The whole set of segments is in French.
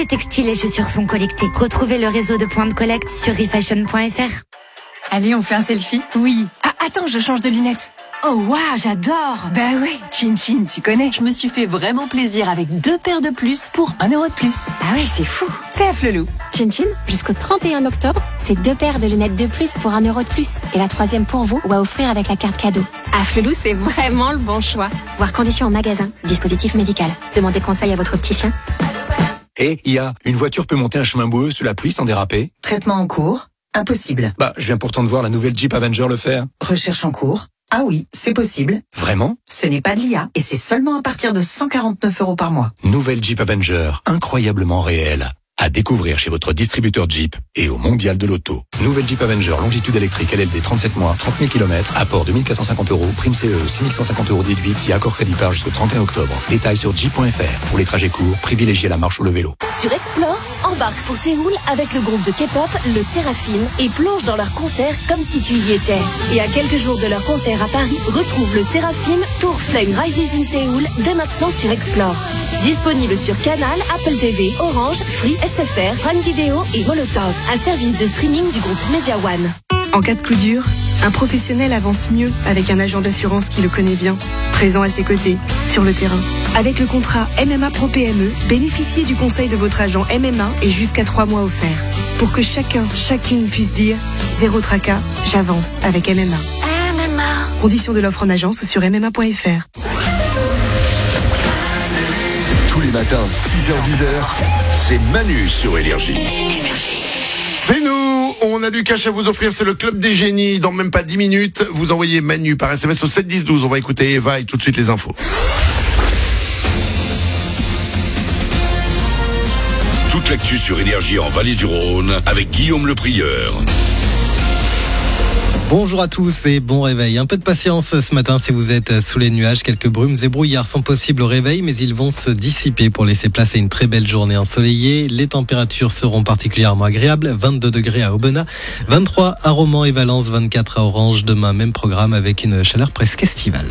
Les textiles et chaussures sont collectés. Retrouvez le réseau de points de collecte sur refashion.fr. Allez, on fait un selfie? Oui. Ah, attends, je change de lunettes. Oh waouh, j'adore. Bah ouais, Chin Chin, tu connais. Je me suis fait vraiment plaisir avec 2 paires de plus pour 1 euro de plus. Ah ouais, c'est fou. C'est à Flelou. Chin Chin, jusqu'au 31 octobre, c'est 2 paires de lunettes de plus pour 1 euro de plus. Et la 3e pour vous ou à offrir avec la carte cadeau. À Flelou, c'est vraiment le bon choix. Voir conditions en magasin. Dispositif médical. Demandez conseil à votre opticien. Une voiture peut monter un chemin boueux sous la pluie sans déraper? Traitement en cours? Impossible. Je viens pourtant de voir la nouvelle Jeep Avenger le faire. Recherche en cours? Ah oui, c'est possible. Vraiment? Ce n'est pas de l'IA et c'est seulement à partir de 149 € par mois. Nouvelle Jeep Avenger, incroyablement réelle. À découvrir chez votre distributeur Jeep et au Mondial de l'Auto. Nouvelle Jeep Avenger, longitude électrique, LLD 37 mois, 30 000 km, apport 2450 €, prime CE, 6150 € déduite si accord crédit par jusqu'au 31 octobre. Détails sur jeep.fr. Pour les trajets courts, privilégiez la marche ou le vélo. Sur Explore, embarque pour Séoul avec le groupe de K-pop, le Séraphine, et plonge dans leur concert comme si tu y étais. Et à quelques jours de leur concert à Paris, retrouve le Séraphine Tour Flame Rises in Séoul dès maintenant sur Explore. Disponible sur Canal, Apple TV, Orange, Free, SFR, Prime Video et Molotov, un service de streaming du groupe Media One. En cas de coup dur, un professionnel avance mieux avec un agent d'assurance qui le connaît bien, présent à ses côtés, sur le terrain. Avec le contrat MMA Pro PME, bénéficiez du conseil de votre agent MMA et jusqu'à 3 mois offerts. Pour que chacune puisse dire « Zéro tracas, j'avance avec MMA ». Conditions de l'offre en agence ou sur MMA.fr. Tous les matins, 6h-10h, c'est Manu sur Énergie. C'est nous, on a du cash à vous offrir, c'est le Club des Génies. Dans même pas 10 minutes, vous envoyez Manu par SMS au 7 10 12. On va écouter Eva et tout de suite les infos. Toute l'actu sur Énergie en Vallée du Rhône avec Guillaume Le Prieur. Bonjour à tous et bon réveil. Un peu de patience ce matin si vous êtes sous les nuages. Quelques brumes et brouillards sont possibles au réveil, mais ils vont se dissiper pour laisser place à une très belle journée ensoleillée. Les températures seront particulièrement agréables. 22 degrés à Aubenas, 23 à Romans et Valence, 24 à Orange. Demain, même programme avec une chaleur presque estivale.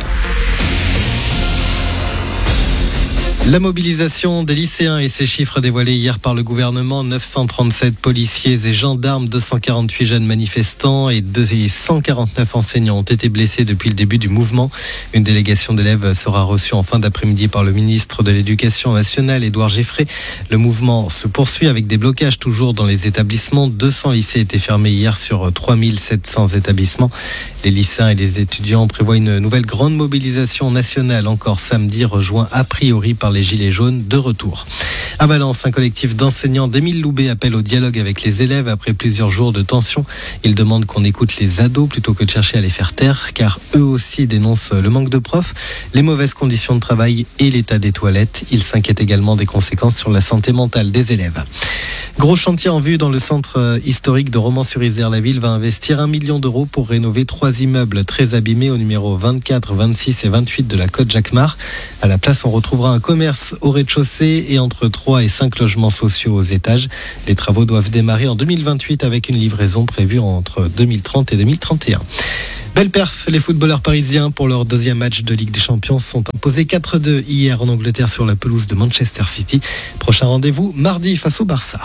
La mobilisation des lycéens et ses chiffres dévoilés hier par le gouvernement, 937 policiers et gendarmes, 248 jeunes manifestants et 149 enseignants ont été blessés depuis le début du mouvement. Une délégation d'élèves sera reçue en fin d'après-midi par le ministre de l'Éducation nationale, Édouard Geffrey. Le mouvement se poursuit avec des blocages toujours dans les établissements. 200 lycées étaient fermés hier sur 3700 établissements. Les lycéens et les étudiants prévoient une nouvelle grande mobilisation nationale encore samedi, rejoint a priori par les Gilets jaunes de retour. À Valence, un collectif d'enseignants d'Émile Loubet appelle au dialogue avec les élèves après plusieurs jours de tension. Ils demandent qu'on écoute les ados plutôt que de chercher à les faire taire, car eux aussi dénoncent le manque de profs, les mauvaises conditions de travail et l'état des toilettes. Ils s'inquiètent également des conséquences sur la santé mentale des élèves. Gros chantier en vue dans le centre historique de Romans-sur-Isère. La ville va investir 1 million d'euros pour rénover 3 immeubles très abîmés au numéro 24, 26 et 28 de la côte Jacquemart. À la place, on retrouvera un commerce au rez-de-chaussée et entre 3 et 5 logements sociaux aux étages. Les travaux doivent démarrer en 2028 avec une livraison prévue entre 2030 et 2031. Belle perf, les footballeurs parisiens pour leur deuxième match de Ligue des Champions sont imposés 4-2 hier en Angleterre sur la pelouse de Manchester City. Prochain rendez-vous mardi face au Barça.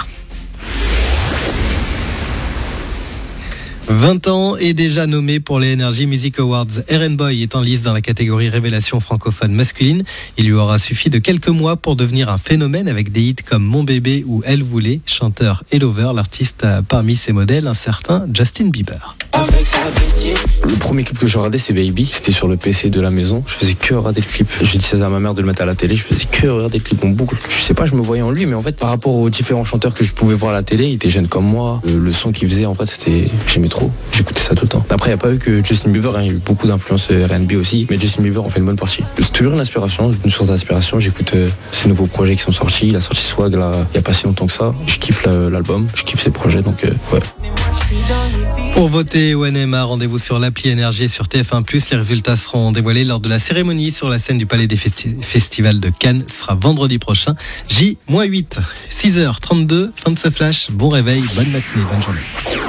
20 ans et déjà nommé pour les Energy Music Awards. Eren Boy est en lice dans la catégorie révélation francophone masculine. Il lui aura suffi de quelques mois pour devenir un phénomène avec des hits comme Mon bébé ou Elle voulait. Chanteur et lover, l'artiste a parmi ses modèles un certain Justin Bieber. Le premier clip que j'ai regardé, c'est Baby. C'était sur le PC de la maison. Je faisais que regarder le clip. J'ai dit ça à ma mère de le mettre à la télé. Je faisais que regarder le clip en boucle. Je sais pas, je me voyais en lui, mais en fait, par rapport aux différents chanteurs que je pouvais voir à la télé, il était jeune comme moi. Le son qu'il faisait, en fait, j'aimais trop. J'écoutais ça tout le temps. Après, il n'y a pas eu que Justin Bieber. Il y a eu beaucoup d'influences R&B aussi. Mais Justin Bieber en fait une bonne partie. C'est toujours une inspiration, une source d'inspiration. J'écoute ces nouveaux projets qui sont sortis. Il a sorti Swag là, il n'y a pas si longtemps que ça. Je kiffe l'album. Je kiffe ses projets. Donc, ouais. Pour voter au NMA, rendez-vous sur l'appli Énergie et sur TF1+. Les résultats seront dévoilés lors de la cérémonie sur la scène du Palais des Festivals de Cannes. Ce sera vendredi prochain, J-8, 6h32, fin de ce flash. Bon réveil, bonne matinée, bonne journée.